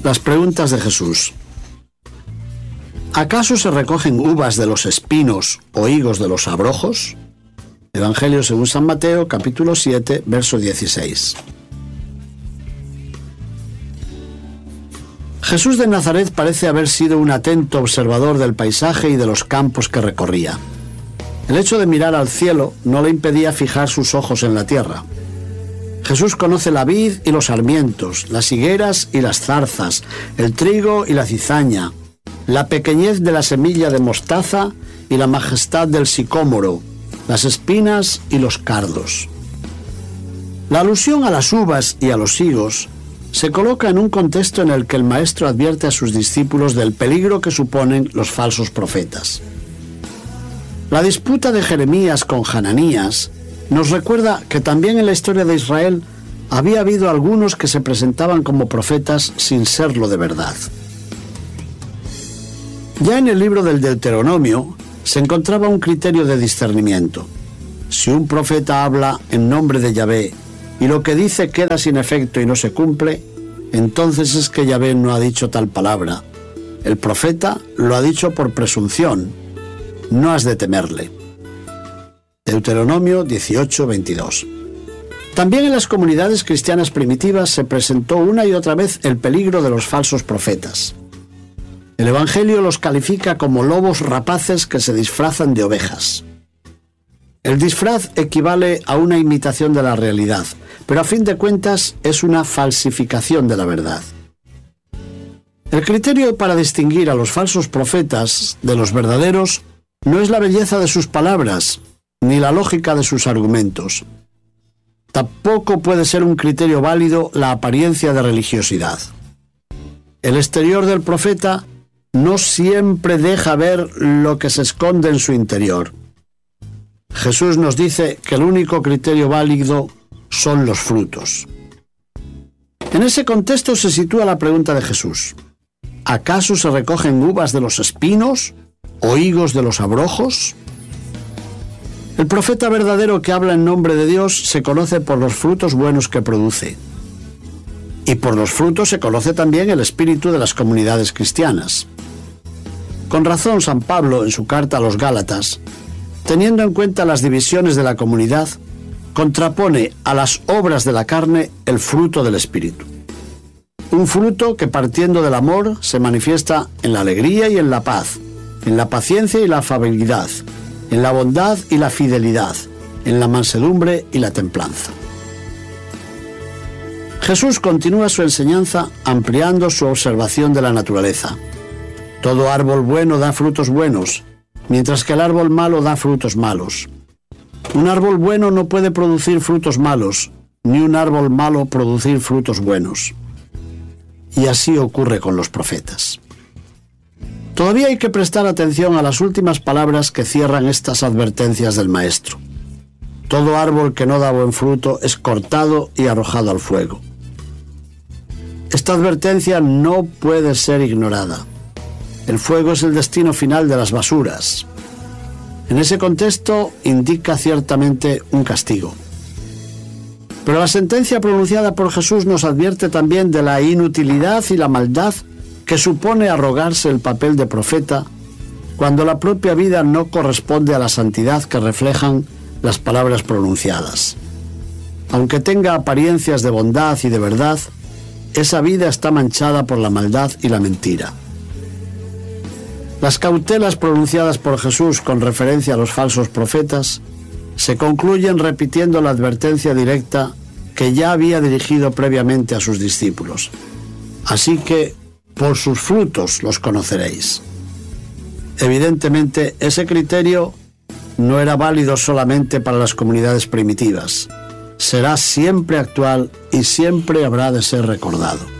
Las preguntas de Jesús. ¿Acaso se recogen uvas de los espinos o higos de los abrojos? Evangelio según San Mateo, capítulo 7, verso 16. Jesús de Nazaret parece haber sido un atento observador del paisaje y de los campos que recorría. El hecho de mirar al cielo no le impedía fijar sus ojos en la tierra. Jesús conoce la vid y los sarmientos, las higueras y las zarzas, el trigo y la cizaña, la pequeñez de la semilla de mostaza y la majestad del sicómoro, las espinas y los cardos. La alusión a las uvas y a los higos se coloca en un contexto en el que el Maestro advierte a sus discípulos del peligro que suponen los falsos profetas. La disputa de Jeremías con Hananías nos recuerda que también en la historia de Israel había habido algunos que se presentaban como profetas sin serlo de verdad. Ya en el libro del Deuteronomio se encontraba un criterio de discernimiento. Si un profeta habla en nombre de Yahvé y lo que dice queda sin efecto y no se cumple, entonces es que Yahvé no ha dicho tal palabra. El profeta lo ha dicho por presunción. No has de temerle. Deuteronomio 18:22. También en las comunidades cristianas primitivas se presentó una y otra vez el peligro de los falsos profetas. El Evangelio los califica como lobos rapaces que se disfrazan de ovejas. El disfraz equivale a una imitación de la realidad, pero a fin de cuentas es una falsificación de la verdad. El criterio para distinguir a los falsos profetas de los verdaderos no es la belleza de sus palabras, ni la lógica de sus argumentos. Tampoco puede ser un criterio válido la apariencia de religiosidad. El exterior del profeta no siempre deja ver lo que se esconde en su interior. Jesús nos dice que el único criterio válido son los frutos. En ese contexto se sitúa la pregunta de Jesús: ¿acaso se recogen uvas de los espinos o higos de los abrojos? El profeta verdadero que habla en nombre de Dios se conoce por los frutos buenos que produce. Y por los frutos se conoce también el espíritu de las comunidades cristianas. Con razón, San Pablo, en su carta a los Gálatas, teniendo en cuenta las divisiones de la comunidad, contrapone a las obras de la carne el fruto del espíritu. Un fruto que, partiendo del amor, se manifiesta en la alegría y en la paz, en la paciencia y la afabilidad, en la bondad y la fidelidad, en la mansedumbre y la templanza. Jesús continúa su enseñanza ampliando su observación de la naturaleza. Todo árbol bueno da frutos buenos, mientras que el árbol malo da frutos malos. Un árbol bueno no puede producir frutos malos, ni un árbol malo producir frutos buenos. Y así ocurre con los profetas. Todavía hay que prestar atención a las últimas palabras que cierran estas advertencias del Maestro. Todo árbol que no da buen fruto es cortado y arrojado al fuego. Esta advertencia no puede ser ignorada. El fuego es el destino final de las basuras. En ese contexto indica ciertamente un castigo. Pero la sentencia pronunciada por Jesús nos advierte también de la inutilidad y la maldad que supone arrogarse el papel de profeta cuando la propia vida no corresponde a la santidad que reflejan las palabras pronunciadas. Aunque tenga apariencias de bondad y de verdad, esa vida está manchada por la maldad y la mentira. Las cautelas pronunciadas por Jesús con referencia a los falsos profetas se concluyen repitiendo la advertencia directa que ya había dirigido previamente a sus discípulos. Así que, por sus frutos los conoceréis. Evidentemente, ese criterio no era válido solamente para las comunidades primitivas. Será siempre actual y siempre habrá de ser recordado.